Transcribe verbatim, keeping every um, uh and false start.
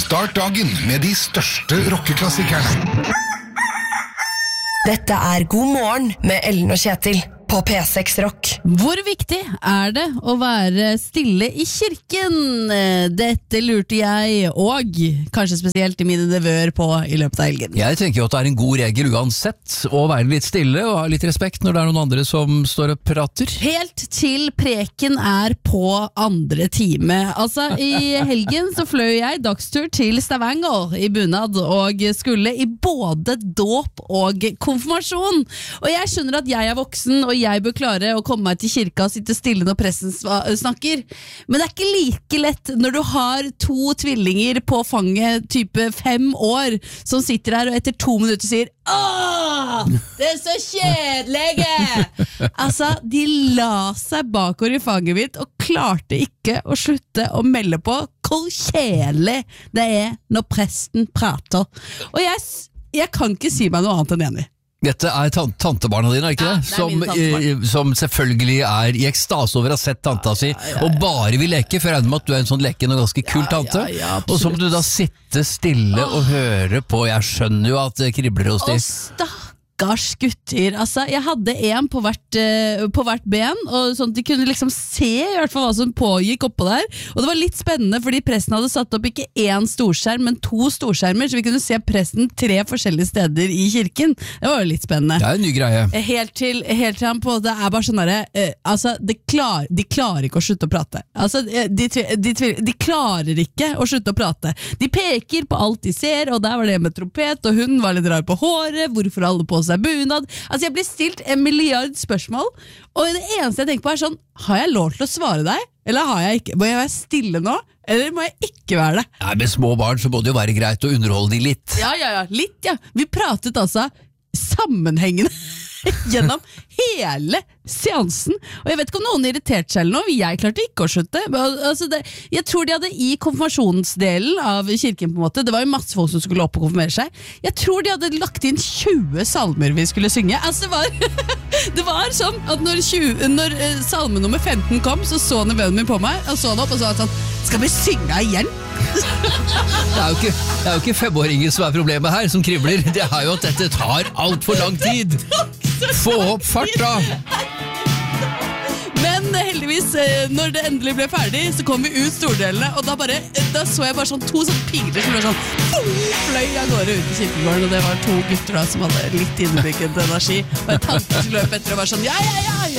Start dagen med de største rockeklassikerne. Dette er God morgen med Ellen og Kjetil på P seks Rock. Hvor viktig er det å være stille i kirken? Dette lurte jeg, og kanskje spesielt i mine nevøer på i løpet av helgen. Jeg tenker jo at det er en god regel uansett å være litt stille og ha litt respekt når det er noen andre som står og prater. Helt til preken er på andre time. Altså, i helgen så fløy jeg dagstur til Stavanger i bunad, og skulle i både dåp og konfirmasjon. Og jeg skjønner at jeg er voksen, og jeg bør klare å komme meg til kirka og sitte stille når pressen snakker. Men det er ikke like lett når du har to tvillinger på fanget type fem år som sitter her og etter to minutter sier «Åh, det er så kjedelig!» Altså, de la seg bakover i fanget mitt og klarte ikke å slutte å melde på hvor kjedelig det er når presten prater. Og jeg, jeg kan ikke si meg noe annet enn enig. Dette er tan- tantebarna dine, er ikke det? Ja, det er som, eh, som selvfølgelig er i ekstase over å ha sett tanta si, ja, ja, ja. og bare vil leke, for jeg regner med at du er en sånn leken og ganske kul Ja, tante. ja, ja, og så må du da sitte stille og høre på, jeg skjønner jo at det kribler hos de. Og stakkars gutter, altså, jeg hadde en på hvert, uh, på hvert ben, og sånn at de kunne liksom se i hvert fall hva som pågikk oppå der, og det var litt spennende, fordi presten hadde satt opp ikke én storskjerm, men to storskjermer, så vi kunne se presten tre forskjellige steder i kirken. Det var jo litt spennende. Det er en ny greie. Helt til, helt til han på, det er bare sånn der, uh, altså, de, klar, de klarer ikke å slutte å prate. Altså, de, de, de, de klarer ikke å slutte å prate. De peker på alt de ser, og der var det med trompet, og hun var litt rar på håret, hvorfor alle på seg bunad. Altså, jeg blir stilt en milliard spørsmål, og det eneste jeg tenker på er sånn, har jeg lov til å svare deg? Eller har jeg ikke? Må jeg være stille nå? Eller må jeg ikke være det? Nei, med små barn så må det jo være greit å underholde de litt. Ja, ja, ja, litt, ja. Vi pratet altså sammenhengende gjennom hele seansen, og jeg vet ikke om noen irriterte seg eller noe, jeg klarte ikke å slutte. Altså det, jeg tror de hadde i konfirmasjonsdelen av kirken på en måte, det var jo masse folk som skulle opp og konfirmere seg, jeg tror de hadde lagt inn tjue salmer vi skulle synge. Altså det var, det var sånn at når, tjue, når uh, salme nummer femten kom, så så nevøen min på meg, og så han opp og sa sånn, skal vi synge igjen? Det er jo ikke, det er jo ikke femåringen som er problemet her, som kribler. Det er jo at dette tar alt for lang tid. Få opp fart da! Men heldigvis, når det endelig ble ferdig, så kom vi ut stordelene, og da, bare, da så jeg bare sånn to sånn piler som ble sånn fløy av gårde ut i kirkegården, og det var to gutter da som hadde litt innebygget energi, og en tante som løp etter og var sånn, ja, ja, ja,